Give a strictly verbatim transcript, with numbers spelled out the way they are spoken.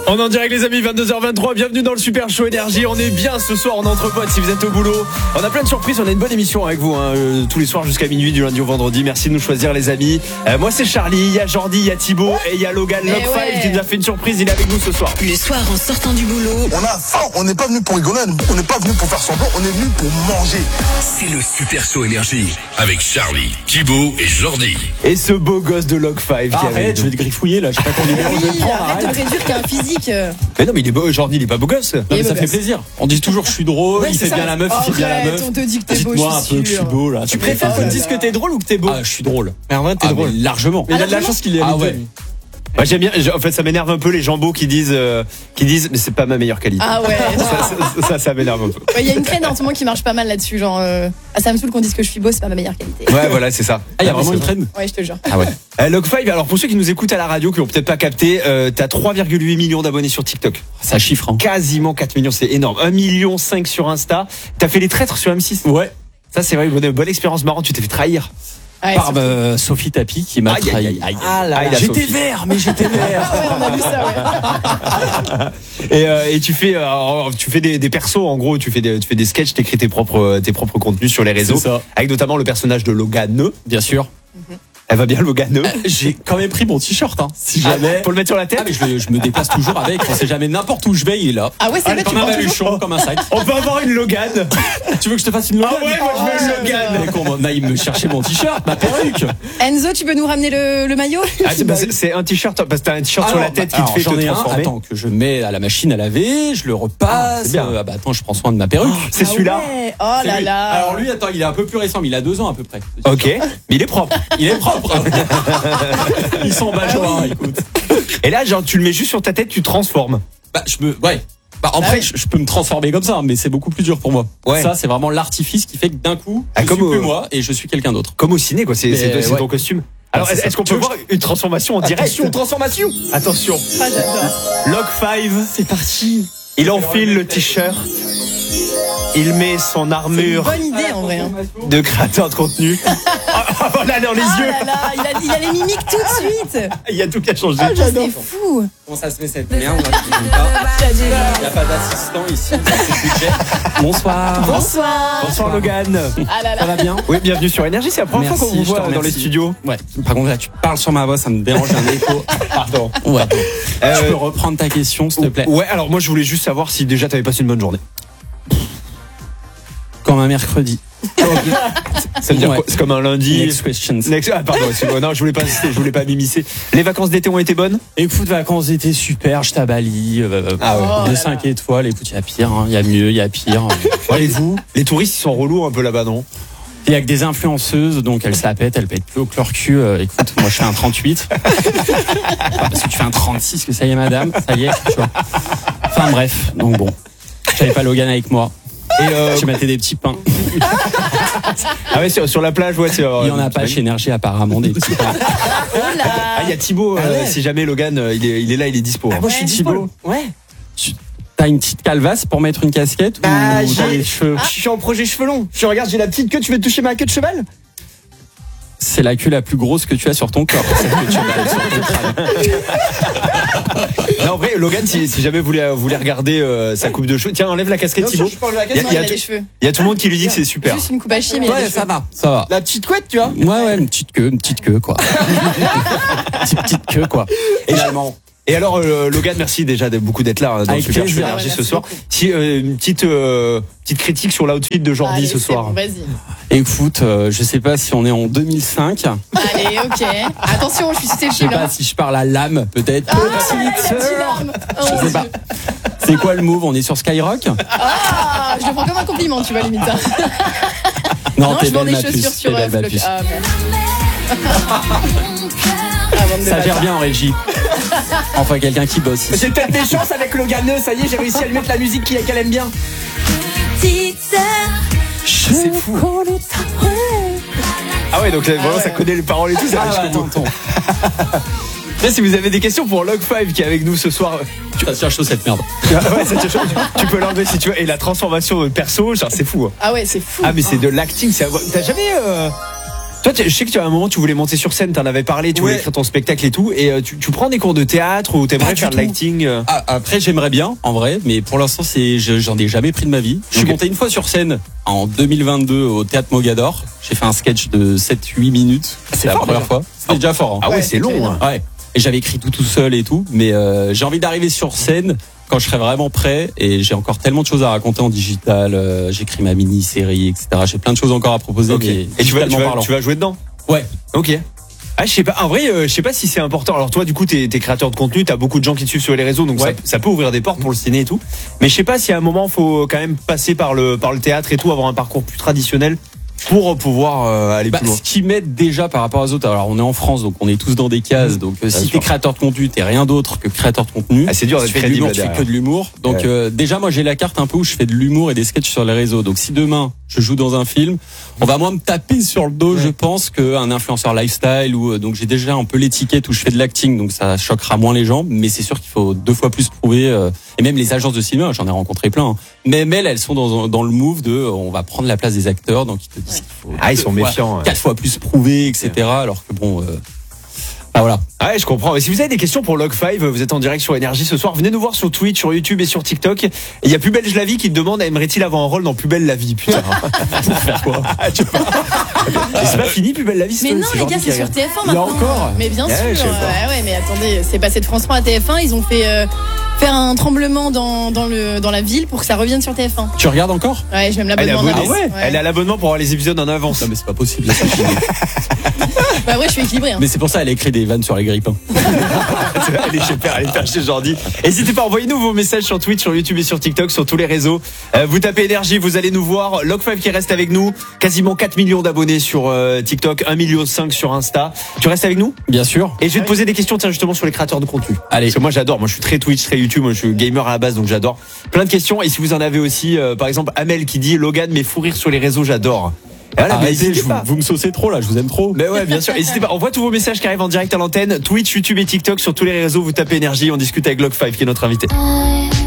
On est en direct les amis, vingt-deux heures vingt-trois, bienvenue dans le Super Show Énergie. On est bien ce soir en entre potes si vous êtes au boulot. On a plein de surprises, on a une bonne émission avec vous hein, euh, tous les soirs jusqu'à minuit du lundi au vendredi. Merci de nous choisir les amis. Euh, moi c'est Charlie, il y a Jordi, il y a Thibaut et il y a Logan Lock ouais. five qui nous a fait une surprise, il est avec nous ce soir. Le soir en sortant du boulot. On a faim, on n'est pas venu pour rigoler, on n'est pas venu pour faire semblant, on est venu pour manger. C'est le Super Show Énergie avec Charlie, Thibaut et Jordi. Et ce beau gosse de Lock five qui est avec Arrête, je nous. vais te griffouiller là, je sais pas ton numéro, je vais le Oui, prendre, arrête de arrête. réduire qu'un physique. Mais non mais il est beau, Jordi il est pas beau gosse. Non, mais Il est ça beau fait gosse. plaisir. On dit toujours je suis drôle, Ouais, il c'est fait ça. bien la meuf, il fait bien la Arrête, meuf. on te dit que t'es beau, Dites-moi je un suis peu que je suis sûre. beau là. Tu ça me préfères fait qu'on te plaisir. dise que t'es drôle ou que t'es beau? Ah, je suis drôle. Mervin t'es Ah, drôle. mais largement. Mais il a de la chance qu'il est Ah avec ouais. nous. Moi j'aime bien, en fait ça m'énerve un peu les jambos qui disent euh, qui disent mais c'est pas ma meilleure qualité. Ah ouais. Ça, ça, ça, ça m'énerve un peu. Il y a une traîne en ce moment qui marche pas mal là-dessus, genre euh, ah, ça me saoule qu'on dise que je suis beau, c'est pas ma meilleure qualité. Ouais voilà c'est ça. Ah, il y a vraiment une traîne. Ouais, je te jure. Ah ouais. Euh, Lock five, alors pour ceux qui nous écoutent à la radio, qui n'ont peut-être pas capté, euh, t'as trois virgule huit millions d'abonnés sur TikTok. Ça chiffre, hein. Quasiment quatre millions, c'est énorme. un virgule cinq million sur Insta. T'as fait les traîtres sur M six. Ouais. Ça c'est vrai, une bonne, bonne expérience marrante, tu t'es fait trahir. Ouais, Par surtout. euh, Sophie Tapi qui m'a Aïe, aïe, trahi. aïe. Aïe. Ah là là. J'étais Sophie. vert, mais j'étais vert. Ah ouais, on a vu ça, ouais. Et, euh, et tu fais, euh, alors, tu fais des, des persos, en gros, tu fais des, tu fais des sketchs, t'écris tes propres, tes propres contenus sur les réseaux. C'est ça. Avec notamment le personnage de Logan. Bien sûr. Elle va bien Logan. Euh, J'ai quand même pris mon t-shirt, hein. Si jamais. Pour le mettre sur la tête. Ah, mais je, le- je me déplace toujours avec. On sait jamais n'importe où je vais, il est là. Ah ouais, c'est vrai, tu Comme un prends toujours. baluchon, comme un sac. On peut avoir une Logan. Tu veux que je te fasse une Logan? Ah ouais, moi je veux une Logan. Mais qu'on aille me chercher mon t-shirt, ma perruque. Enzo, tu peux nous ramener le, le maillot? Ah, c'est, bah, c'est- c'est un t-shirt, parce que t'as un t-shirt sur la tête qui te alors, fait j'en te ai un, transformer. attends, que je mets à la machine à laver, je le Ah, repasse. c'est bien. euh, ah bah attends, je prends soin de ma perruque. C'est Ah celui-là. ouais. Oh C'est là lui. là. Alors lui, attends, il est un peu plus récent, mais il a deux ans à peu près. Ok, mais il est propre. Il est propre. Ils sont bajois, écoute. Et là, genre, tu le mets juste sur ta tête, tu transformes. Bah, je me, ouais. Bah, en Ah vrai, oui. je, je peux me transformer comme ça, mais c'est beaucoup plus dur pour moi. Ouais. Ça, c'est vraiment l'artifice qui fait que d'un coup, Ah, je comme suis plus au- moi et je suis quelqu'un d'autre. Comme au ciné, quoi. C'est, Mais, c'est, c'est ouais. ton costume. Alors, Ah, c'est est-ce ça. qu'on Tu peut veux voir une transformation en direct? Attention, transformation. Attention. Ah, j'adore. Lock five. C'est parti. Il enfile le t-shirt. Il met son armure Bonne idée en vrai. hein. de créateur de contenu. Ah, voilà, dans les Ah yeux. là là, il a, il a les mimiques tout de suite. Il y a tout qui a changé. Ah, c'est fou. Comment ça se fait cette merde là, je comprends pas. Il n'y a pas d'assistant ici. c'est budget. Bonsoir. Bonsoir. Bonsoir Logan. Ah là Ça là. va bien? Oui, bienvenue sur Énergie. C'est la première Merci, fois qu'on vous je te voit dans les remercie. studios. Ouais. Par contre, là, tu parles sur ma voix, ça me dérange un écho. Pardon. Ouais. Euh, Tu peux reprendre ta question, s'il te plaît. Ouais, alors moi je voulais juste savoir si déjà t'avais passé une bonne journée. Comme un mercredi. Ça veut dire Ouais. quoi? C'est comme un lundi. Next questions. Next- Ah pardon, excuse-moi. Non, je voulais pas, je voulais pas m'immiscer. Les vacances d'été ont été bonnes? Écoute, vacances d'été super, j'étais à Bali. Euh, Ah ouais. Oh de là cinq étoiles, écoute, il y a pire, hein, il y a mieux, il y a pire. Et vous? Les touristes ils sont relous un peu là-bas, non? Il y a que des influenceuses, donc elles s'appètent, elles pètent plus au que leur cul. Euh, écoute, moi je fais un trente-huit. Pas parce que tu fais un trente-six que ça y est, madame, ça y est, tu vois. Enfin bref, donc bon. J'avais pas Logan avec moi. Et euh, J'ai maté des petits pains. ah ouais, sur, sur la plage, ouais, c'est. Il y en a pas chez Énergie apparemment, des petits pains. Oh là. Ah, il y a Thibaut. euh, Ah ouais. Si jamais Logan, euh, il est, il est là, il est dispo. hein. moi je suis Ouais, Thibaut. Ouais. Tu- T'as une petite calvasse pour mettre une casquette Bah, ou t'as j'ai- les cheveux? Je suis en projet cheveux longs. Je regarde, j'ai la petite queue. Tu veux toucher ma queue de cheval? C'est la queue la plus grosse que tu as sur ton corps. Cette queue de cheval sur ton crâne. Non, en vrai, Logan, si, si jamais vous voulez, vous voulez regarder euh, sa coupe de cheveux, tiens, enlève la casquette, Bien Thibaut. sûr, je parle de la Il y a- Non, il y il a a tout- les cheveux. Il y a tout le monde qui lui dit que c'est super. Juste une coupe à chier, mais il a les cheveux. va. Ça va. La petite couette, tu vois. Ouais, ouais, une petite queue, une petite queue, quoi. petite, petite queue, quoi. Et finalement. Et alors, euh, Logan, merci déjà de beaucoup d'être là hein, dans Avec le Super plaisir. Show Énergie Ouais, ce merci soir. beaucoup. Si, euh, une petite, euh, petite critique sur l'outfit de Jordi Allez, ce c'est soir. bon, vas-y. Écoute, euh, je sais pas si on est en deux mille cinq. Allez, ok. Attention, je suis Je sais susceptible. pas hein. si je parle à l'âme, peut-être. Ah, Petite la petite sœur. larme. Oh, Je mon sais pas. Dieu. C'est quoi le move? On est sur Skyrock? Ah, je le prends comme un compliment, tu vois, limite. hein. Non, Non, t'es je vends belle des ma chaussures puce. sur T'es euh, belle ma Flock. puce. Ah, bon. Ah, bande de Ça gère bâtards. bien en régie. Enfin, quelqu'un qui bosse. ici. J'ai peut-être des chances avec Loganeux. Ça y est, j'ai réussi à lui mettre la musique qu'il- qu'elle aime bien. C'est fou. Ah ouais, donc euh, vraiment, ça connaît les paroles et tout, ça Ah, va ouais, jusqu'au bout. attends, attends. Là, si vous avez des questions pour Lock five qui est avec nous ce soir, Tu vas te faire chaud cette merde. ah ouais, ça te change. Tu peux l'enlever si tu veux. Et la transformation de perso, genre, c'est fou. hein. Ah ouais, c'est fou. Ah, mais c'est de l'acting. c'est- T'as jamais. Euh... Toi, tu- je sais que tu as un moment, tu voulais monter sur scène, t'en avais parlé, tu Ouais. voulais écrire ton spectacle et tout. Et euh, tu, tu prends des cours de théâtre ou t'aimerais Pas du faire de tout. l'acting euh Ah, après, j'aimerais bien, en vrai, mais pour l'instant, c'est, je- j'en ai jamais pris de ma vie. Je suis Ok. monté une fois sur scène en deux mille vingt-deux au Théâtre Mogador. J'ai fait un sketch de sept huit minutes. C'est la fort, première déjà. fois. C'était déjà fort. Hein. Ah ouais, Ouais, c'est c'est long. hein. Ouais. Et j'avais écrit tout tout seul et tout, mais euh, j'ai envie d'arriver sur scène quand je serai vraiment prêt. Et j'ai encore tellement de choses à raconter en digital. Euh, j'écris ma mini-série, et cetera. J'ai plein de choses encore à proposer. Ok. mais Et tu vas, tu, digitalement vas, parlant. tu vas jouer dedans. Ouais. Ok. Ah, je sais pas. En vrai, euh, je sais pas si c'est important. Alors toi, du coup, t'es, t'es créateur de contenu, t'as beaucoup de gens qui te suivent sur les réseaux, donc Ouais. ça, ça peut ouvrir des portes pour le ciné et tout. Mais je sais pas si à un moment, faut quand même passer par le par le théâtre et tout, avoir un parcours plus traditionnel pour pouvoir euh, aller Bah, plus loin. ce qui m'aide déjà par rapport aux autres, alors on est en France, donc on est tous dans des cases. Donc euh, si sûr. t'es créateur de contenu, t'es rien d'autre que créateur de contenu. Ah, c'est dur tu d'être fais de crédible l'humour, tu fais derrière. que de l'humour. Donc Ouais. euh, déjà, moi j'ai la carte un peu où je fais de l'humour et des sketchs sur les réseaux. Donc si demain je joue dans un film, on va moins me taper sur le dos, je pense, qu'un influenceur lifestyle. Ou euh, donc j'ai déjà un peu l'étiquette où je fais de l'acting, donc ça choquera moins les gens. Mais c'est sûr qu'il faut deux fois plus prouver. euh, et même les agences de cinéma, j'en ai rencontré plein. hein. Même elles, elles sont dans, dans le move de, euh, on va prendre la place des acteurs, donc ils te disent qu'il faut Ah, ils sont deux fois, méfiants, ouais. quatre fois plus prouver, et cetera. Alors que bon, euh, ah voilà. Ah ouais, je comprends. Et si vous avez des questions pour Log cinq, vous êtes en direct sur Énergie ce soir, venez nous voir sur Twitch, sur YouTube et sur TikTok. Et il y a Plus belle la vie qui te demande, aimerait-il avoir un rôle dans Plus belle la vie, putain. Faire quoi Tu vois. Et c'est pas fini Plus belle la vie, Mais c'est- non, c'est les Jordi gars, qui c'est sur regarde. T F un Il y a maintenant. encore Mais bien Ouais, sûr. je sais pas. Ouais, ouais, mais attendez, c'est passé de France trois à T F un. Ils ont fait euh, faire un tremblement dans, dans, le, dans la ville pour que ça revienne sur T F un. Tu regardes encore? Ouais, j'ai même Elle est l'abonnement en abonnée. avance. Ah ouais, Elle a l'abonnement pour avoir les épisodes en avance. Non mais c'est pas possible. Bah ouais, je suis équilibré. Hein. Mais c'est pour ça elle a écrit des vannes sur les grippins. Allez chez Père, allez faire chez Jordi. N'hésitez pas, envoyez-nous vos messages sur Twitch, sur YouTube et sur TikTok, sur tous les réseaux. Euh, vous tapez Énergie, vous allez nous voir. Log cinq qui reste avec nous. Quasiment quatre millions d'abonnés sur euh, TikTok, un virgule cinq million sur Insta. Tu restes avec nous? Bien sûr. Et je vais te poser des questions, tiens, justement, sur les créateurs de contenu. Allez. Parce que moi, j'adore. Moi, je suis très Twitch, très YouTube. Moi, je suis gamer à la base, donc j'adore. Plein de questions. Et si vous en avez aussi, euh, par exemple, Amel qui dit Logan, mais fou rire sur les réseaux, j'adore. Et voilà, mais Arrêtez, n'hésitez je vous, pas. vous me saucez trop là, je vous aime trop. Mais ouais, bien sûr. N'hésitez pas. On voit tous vos messages qui arrivent en direct à l'antenne. Twitch, YouTube et TikTok sur tous les réseaux. Vous tapez Énergie. On discute avec Log cinq qui est notre invité.